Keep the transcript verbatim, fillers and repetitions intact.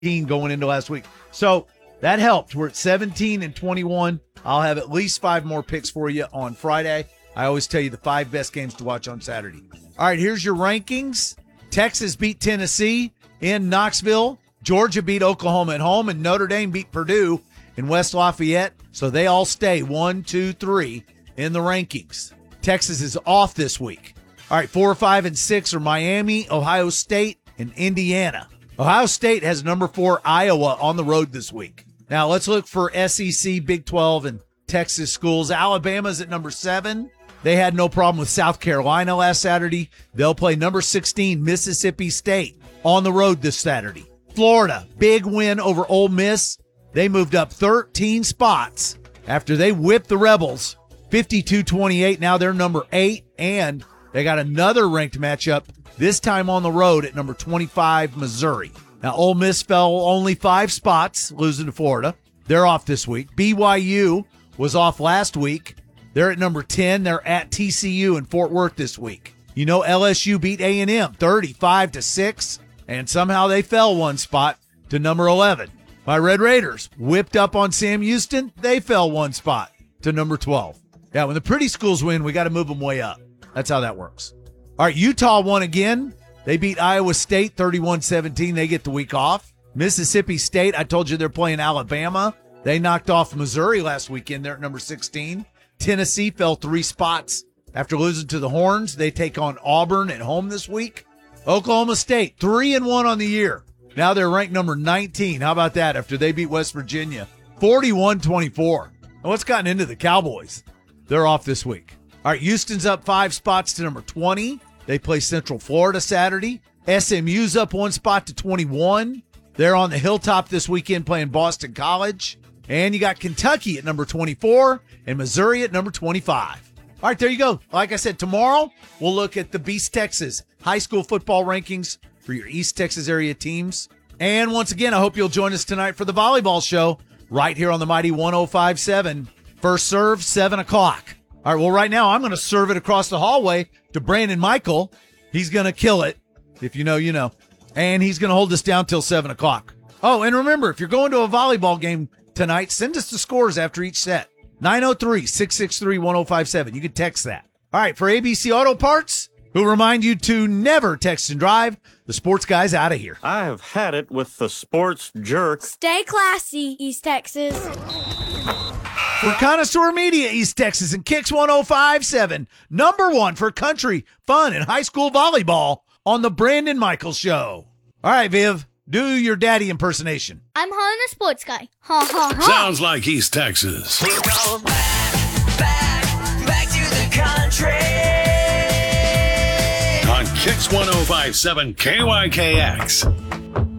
going into last week. So that helped. We're at seventeen and twenty-one. I'll have at least five more picks for you on Friday. I always tell you the five best games to watch on Saturday. All right, here's your rankings. Texas beat Tennessee in Knoxville. Georgia beat Oklahoma at home, and Notre Dame beat Purdue in West Lafayette. So they all stay one, two, three in the rankings. Texas is off this week. All right, four, five, and six are Miami, Ohio State, and Indiana. Ohio State has number four Iowa on the road this week. Now let's look for S E C, Big twelve, and Texas schools. Alabama's at number seven. They had no problem with South Carolina last Saturday. They'll play number sixteen, Mississippi State, on the road this Saturday. Florida, big win over Ole Miss. They moved up thirteen spots after they whipped the Rebels fifty-two twenty-eight. Now they're number eight, and they got another ranked matchup, this time on the road at number twenty-five, Missouri. Now, Ole Miss fell only five spots, losing to Florida. They're off this week. B Y U was off last week. They're at number ten. They're at T C U in Fort Worth this week. You know, L S U beat A and M thirty-five to six, and somehow they fell one spot to number eleven. My Red Raiders whipped up on Sam Houston. They fell one spot to number twelve. Yeah, when the pretty schools win, we got to move them way up. That's how that works. All right, Utah won again. They beat Iowa State thirty-one seventeen. They get the week off. Mississippi State, I told you they're playing Alabama. They knocked off Missouri last weekend. They're at number sixteen. Tennessee fell three spots after losing to the Horns. They take on Auburn at home this week. Oklahoma State, three and one on the year. Now they're ranked number nineteen. How about that after they beat West Virginia forty-one twenty-four? And what's gotten into the Cowboys? They're off this week. All right, Houston's up five spots to number twenty. They play Central Florida Saturday. S M U's up one spot to twenty-one. They're on the hilltop this weekend playing Boston College. And you got Kentucky at number twenty-four and Missouri at number twenty-five. All right, there you go. Like I said, tomorrow we'll look at the Beast Texas high school football rankings for your East Texas area teams. And once again, I hope you'll join us tonight for the volleyball show right here on the Mighty one oh five point seven. First serve, seven o'clock. All right, well, right now I'm going to serve it across the hallway to Brandon Michael. He's going to kill it. If you know, you know. And he's going to hold us down till seven o'clock. Oh, and remember, if you're going to a volleyball game tonight, send us the scores after each set. nine oh three, six six three, one oh five seven. You can text that. All right, for A B C Auto Parts, who remind you to never text and drive, the sports guy's out of here. I have had it with the sports jerk. Stay classy, East Texas. For Connoisseur Media, East Texas, and Kicks one oh five point seven, number one for country, fun, and high school volleyball on the Brandon Michaels Show. All right, Viv, do your daddy impersonation. I'm Han the sports guy. Ha, ha, ha. Sounds like East Texas. We're going back, back, back to the country. On Kicks one oh five point seven K Y K X.